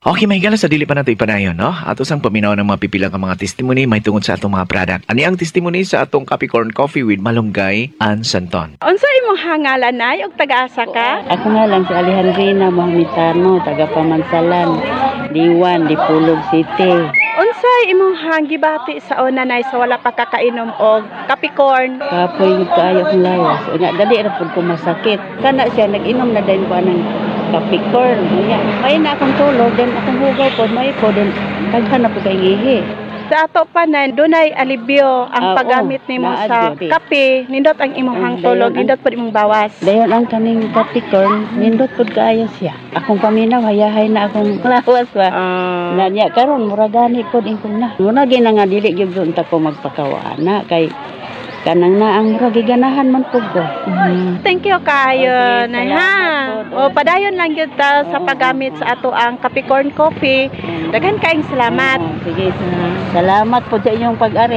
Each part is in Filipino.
Okay, may gala sa dili pa nato ipanayon, no? Ato sang paminaw ng mga pipilang ka mga testimony may tungod sa atong mga product. Ani ang testimony sa atong Capricorn Coffee with Malunggay and Santon. Unsa imong hangalan nay og taga-asa ka? Ako nga lang si Alejandrina Mohamitano, taga Pamansalan, Diwan, Dipulog City. Unsay imong hanggibati sa una nay sa wala pa kakainom og Capricorn? Kapoy yung kaayo kong lawas. Nga, dali ra pud ko masakit. Kana siya, nag-inom na din ko anang Capricorn. Nga, may na akong tulog, then akong hugaw po, may po, then taghan na po kay ihi. Sa ato pa na dunay alibyo ang Oo, paggamit nimo sa naadyo, kape, nindot ang imong hangtulog, dayon ang- nindot pud imong bawas. Dayon ang kaning Capricorn, nindot pud kaayo siya. Akong paminaw, hayahay na akong lawas ba. Na niya karon mura gani pod ingkong na. Mura gina nga dili gyud unta ko magpakawana kay kanang na ang mura giganahan man pud ko. Thank you kayo Okay, nay salamat ha. po. O padayon lang gyud ta sa Oo. paggamit sa ato ang Capricorn Coffee. Daghan kaayong salamat. Sige, salamat po sa inyong pag-ari.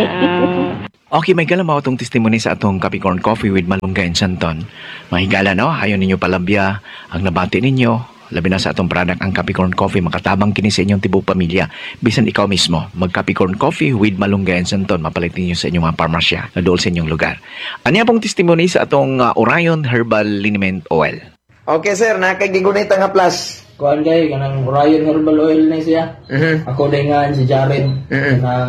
Okay, may gala mao tong testimony sa atong Capricorn Coffee with Malunggay and Santon. Mahigala, no? Hayon ninyo palabya ang nabati ninyo. Labi na sa atong product ang Capricorn Coffee, makatabang kini sa inyong tibok pamilya. Bisan ikaw mismo, mag Capricorn Coffee with Malunggay and Santon, mapalit ninyo sa inyong mga parmasya na dool sa inyong lugar. Ano pong testimony sa atong Orion Herbal Liniment Oil? Okay sir, nakagigunit nga plus. Kuan kay kanang Orion Herbal Oil na siya. Ako din nga si Jared na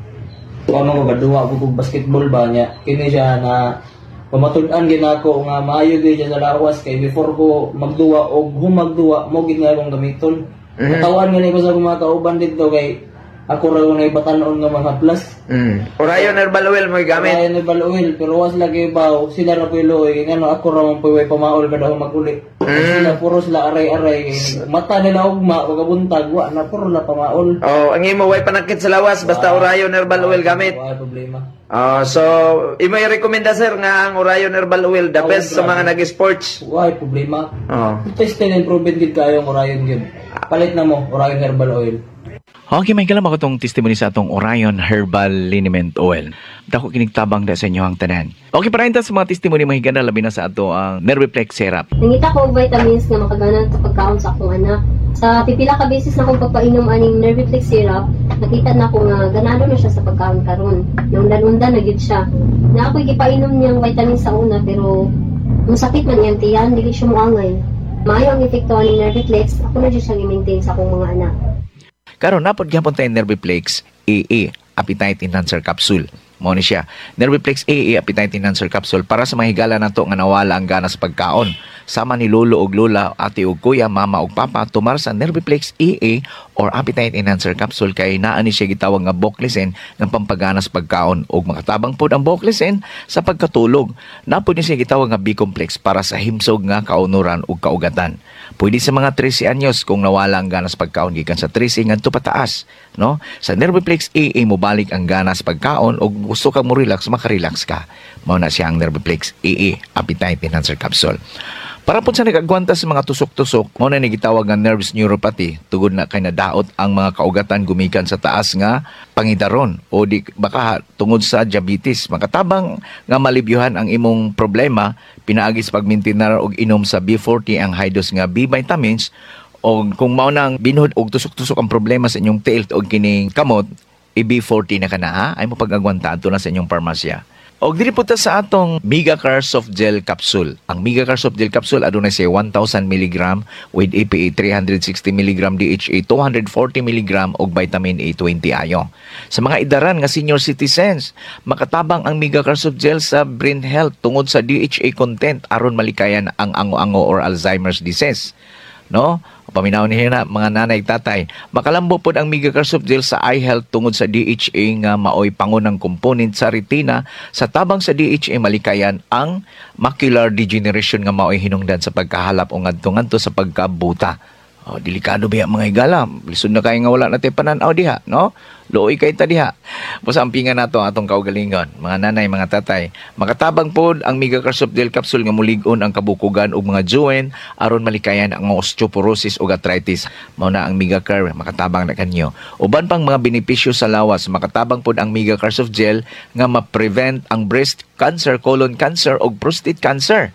kuno ko gaduwa ko kog basketball ba niya. Kini siya na pamatud-an gid ako nga maayo gyud siya sa lawas kay before ko magduwa og humagduwa mo gid nga akong gamiton. Katawan nga ni ko sa akong mga kauban dito kay ako ra nga ibatanon nga mga plus. Orion Herbal Oil mo gamit. Orion Herbal Oil pero was lagi ba sila ra puloy kay ngano ako ra man puy pamaol kada maguli. Sila puro sila aray-aray mata nila ugma ug buntag wa na puro la pamaol. Oh, ang imo way panakit sa lawas basta Orion Herbal Oil gamit. Wala problema. So imo i-rekomenda sir nga ang Orion Herbal Oil the best sa mga nag-sports. Wala problema. Oh. Test and improvement gid kayo ang Orion gyud. Palit na mo Orion Herbal Oil. Okay, may kalam ako itong testimony sa atong Orion Herbal Liniment Oil. Dako kinigtabang da sa inyo ang tanan. Okay, para sa mga testimony mahigana labi na sa ato ang Nerviplex Syrup. Nangita ko og vitamins nga makagana sa pagkaon sa akong anak. Sa pipila ka beses na akong pagpainom aning Nerviplex syrup, nakita na ko nga ganado na siya sa pagkaon karon. Nungdan-undan na gyud siya. Na ako gipainom niyang vitamins sa una pero ang sakit man iyang tiyan, dili siya moangay. Maayo ang epekto aning Nerviplex, ako na gyud siya i-maintain sa akong mga anak. Karon napod gyapon tayo Nerviplex AA Appetite Enhancer Capsule. Mao ni siya. Nerviplex AA Appetite Enhancer Capsule para sa mahigala nato nga nawala ang gana sa pagkaon. Sama ni lolo og lola, ate og kuya, mama og papa tumar sa Nerviplex AA or Appetite Enhancer Capsule kay naa ni siya gitawag nga Boclesen nga pampagana sa pagkaon ug makatabang pod ang Boclesen sa pagkatulog. Napod ni siya gitawag nga B-complex para sa himsog nga kaunuran ug kaugatan. Pwede sa mga 13 anyos kung nawala ang gana sa pagkaon gikan sa 13 ngadto pataas, no? Sa Nerviplex AA mo balik ang gana sa pagkaon ug gusto ka mo relax, makarelax ka. Mao na siya ang Nerviplex AA Appetite Enhancer Capsule. Para po sa nagagwanta sa mga tusok-tusok, mao na nagitawag nga nerves neuropathy tugod na kay nadaot ang mga kaugatan gumikan sa taas nga pangidaron o di baka tungod sa diabetes. Makatabang nga malibyuhan ang imong problema, pinaagi sa pagmintinar og inom sa B40 ang high dose nga B vitamins o kung mao nang binuhod og tusok-tusok ang problema sa inyong teeth o kining kamot, B40 na kana ay mo pag-agwanta adto na sa inyong parmasya. Og diri po ta sa atong Megacar Soft Gel Capsule. Ang Megacar Soft Gel Capsule adunay siya 1,000 mg with EPA 360 mg DHA 240 mg og vitamin A20 ayo. Sa mga idaran nga senior citizens, makatabang ang Megacar Soft Gel sa brain health tungod sa DHA content aron malikayan ang ango-ango or Alzheimer's disease. No? Paminaw niya na mga nanay tatay. Makalambo pod ang Megacar Soft Gel sa eye health tungod sa DHA nga maoy pangunang component sa retina. Sa tabang sa DHA malikayan ang macular degeneration nga maoy hinungdan sa pagkahalap o ngadto-ngadto sa pagkabuta. Oh, delikado ba mga higala? Lisod na kayo nga wala natin pananaw diha, no? Looy kay ta diha. Pusampingan nato atong kaugalingon, mga nanay, mga tatay. Makatabang pod ang Megacar Soft Gel Capsule nga mulig-on ang kabukugan ug mga joint aron malikayan ang osteoporosis ug arthritis. Mao na ang Megacar, makatabang na kanyo. Uban pang mga benepisyo sa lawas, makatabang pod ang Megacar Soft Gel nga ma-prevent ang breast cancer, colon cancer ug prostate cancer.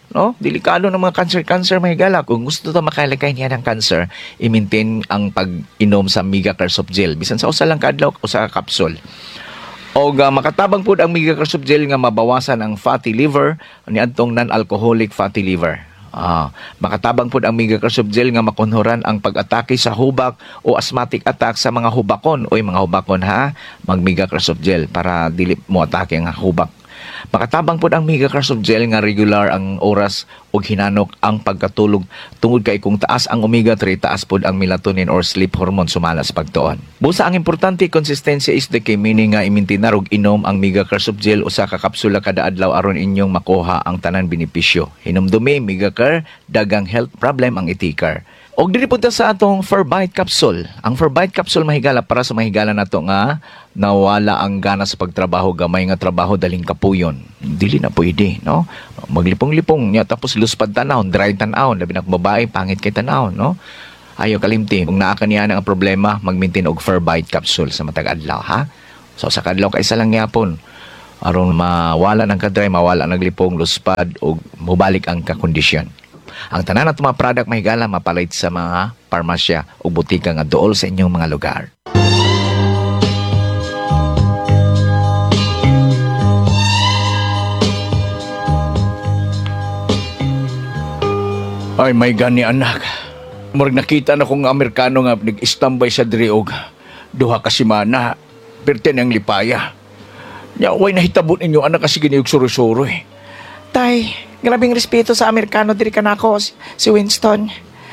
no? Delikado ng mga cancer mahigala. Kung gusto ta makalagay niya ng cancer, i-maintain ang pag-inom sa Mega Soft Gel. Bisan sa usa lang kadlaw o sa capsule. O makatabang po ang Mega Soft Gel nga mabawasan ang fatty liver niadtong non-alcoholic fatty liver. Makatabang po ang Mega Soft Gel nga makonhoran ang pag-atake sa hubak o asthmatic attack sa mga hubakon. Oy mga hubakon ha, mag Mega Soft Gel para dili mo atake ang hubak. Makatabang po ang Mega Soft Gel nga regular ang oras o hinanok ang pagkatulog tungod kay kung taas ang omega-3, taas po ang melatonin or sleep hormone sumala sa pagtuon. Busa ang importante, consistency is the key, meaning nga imintinar og inom ang Mega Soft Gel usa ka kapsula kada adlaw aron inyong makuha ang tanan benepisyo. Hinumdumi Mega dagang health problem ang itikar. Og diri punta sa atong Ferbite capsule. Ang Ferbite capsule mahigala para sa mahigala nato nga nawala ang gana sa pagtrabaho, gamay nga trabaho daling kapuyon. Dili na pwede, no? Maglipong-lipong nya tapos luspad tanawon, dry tanawon, labi na babae pangit kay tanawon, no? Ayo kalimti, kung naa kaniya ang problema, mag-maintain og Ferbite capsule sa matag adlaw, ha? So sa kadlaw kay isa lang yapon aron mawala ng kadry, mawala naglipong, luspad og mubalik ang kakondisyon. Ang tanan at mga product mahigala mapalit sa mga parmasya o butika nga dool sa inyong mga lugar. Ay, may gani anak. Murag nakita na kong Amerikano nga nag-istambay sa driog. Duha ka semana, perten ang lipaya. Nya, way nahitabot ninyo anak kasi giniyog suro-suro eh. Tay, grabing respeto sa Amerikano diri ka nako, si Winston.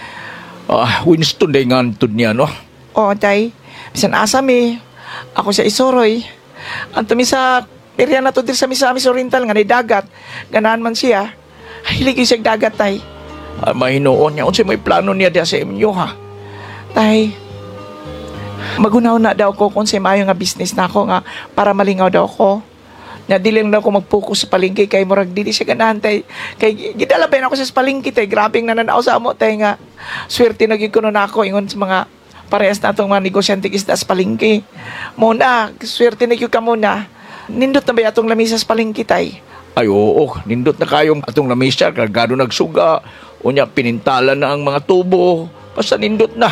Winston day nga antod niya, no? Oo, tay. Bisan asa mi. Ako sa Isoroy. Anto mi sa area na to diri sa Misamis Oriental nga ni dagat. Ganahan man siya. Hilig siya dagat, tay. Mahinoon niya. Unsay may plano niya diya sa inyo, ha? Tay, magunaw na daw ko kung sa mayo nga business na ako nga para malingaw daw ko. Nya dili lang daw ko mag-focus sa palengke kay murag dili siya ganahan tay. Kay gidala pa ako sa palengke tay, grabing nananaw sa amo tay nga. Swerte na gyud kuno nako ingon sa mga parehas natong mga negosyante isda sa palengke. Muna, swerte na gyud ka muna. Nindot na ba atong lamisa sa palengke tay? Ay, oo. Nindot na kayong atong lamisa. Kargado nagsuga. Unya, pinintalan na ang mga tubo. Basta nindot na.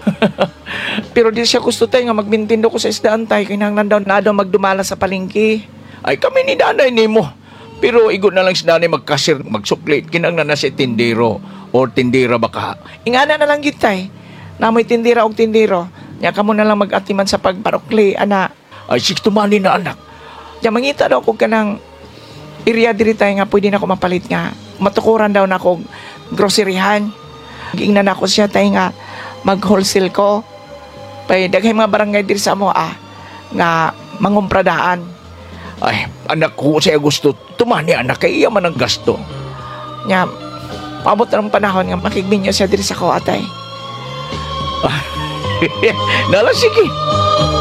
Pero di siya gusto tay nga magmintindo ko sa isdaan tay kay nang daw na daw magdumala sa palengke. Ay, kami ni nanay ni mo. Pero igo na lang si nanay magkasir, magsuklit. Kinang na si tindero or tindera baka. Ingana na lang gyud tay. Namoy tindira og tindero. Nya kamo na lang mag-atiman sa pagparokli ana. Ay, siktumani na anak. Nya mangita daw ko kanang area diri tay nga pwede na ko mapalit nga. Matukuran daw na ko groceryhan. Giingnan ako siya tay nga mag-wholesale ko. Pay daghay mga barangay diri sa amo nga mangumpradaan. Ay, anak ko siya gusto. Tumani anak, kay iya man ang gasto. Nya, paabot na ng panahon nga makigbinyo siya diri sa ko atay. Nala, sige.